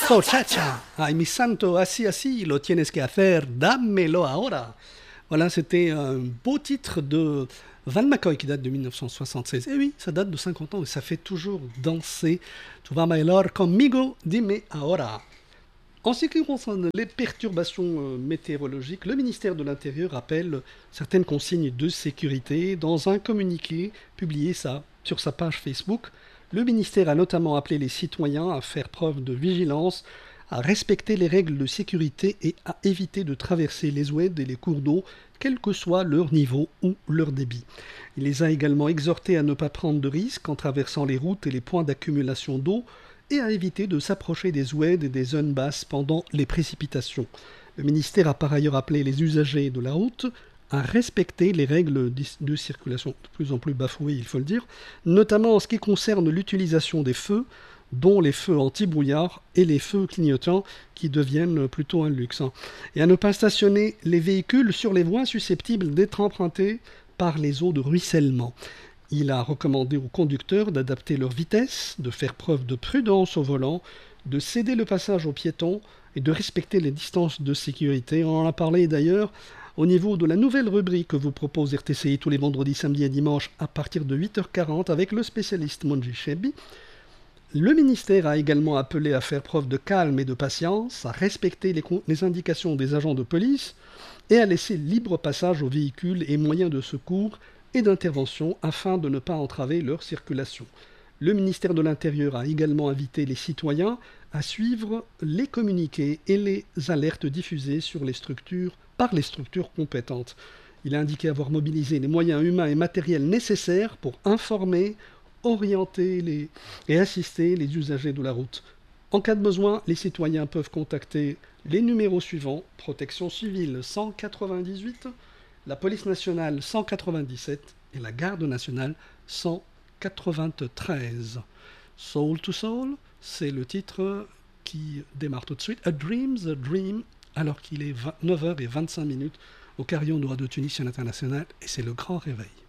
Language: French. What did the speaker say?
So, chacha, ay mi santo, así, lo tienes que hacer, dámelo ahora. Voilà, c'était un beau titre de Van McCoy qui date de 1976. Et oui, ça date de 50 ans et ça fait toujours danser. Tu vas bailar conmigo, dime ahora. En ce qui concerne les perturbations météorologiques, le ministère de l'Intérieur rappelle certaines consignes de sécurité. Dans un communiqué publié sur sa page Facebook, le ministère a notamment appelé les citoyens à faire preuve de vigilance, à respecter les règles de sécurité et à éviter de traverser les oueds et les cours d'eau, quel que soit leur niveau ou leur débit. Il les a également exhortés à ne pas prendre de risques en traversant les routes et les points d'accumulation d'eau, et à éviter de s'approcher des oueds et des zones basses pendant les précipitations. Le ministère a par ailleurs appelé les usagers de la route à respecter les règles de circulation, de plus en plus bafouées, il faut le dire, notamment en ce qui concerne l'utilisation des feux, dont les feux anti-brouillard et les feux clignotants qui deviennent plutôt un luxe. Et à ne pas stationner les véhicules sur les voies susceptibles d'être empruntées par les eaux de ruissellement. Il a recommandé aux conducteurs d'adapter leur vitesse, de faire preuve de prudence au volant, de céder le passage aux piétons et de respecter les distances de sécurité. On en a parlé d'ailleurs au niveau de la nouvelle rubrique que vous propose RTCI tous les vendredis, samedis et dimanches à partir de 8h40 avec le spécialiste Monji Chebi. Le ministère a également appelé à faire preuve de calme et de patience, à respecter les indications des agents de police et à laisser libre passage aux véhicules et moyens de secours et d'intervention afin de ne pas entraver leur circulation. Le ministère de l'Intérieur a également invité les citoyens à suivre les communiqués et les alertes diffusées par les structures compétentes. Il a indiqué avoir mobilisé les moyens humains et matériels nécessaires pour informer, orienter et assister les usagers de la route. En cas de besoin, les citoyens peuvent contacter les numéros suivants: Protection civile 198, la police nationale 197 et la garde nationale 193. Soul to Soul, c'est le titre qui démarre tout de suite. A Dream's a Dream, alors qu'il est 9h25 au Carillon de Radio Tunis International, et c'est le grand réveil.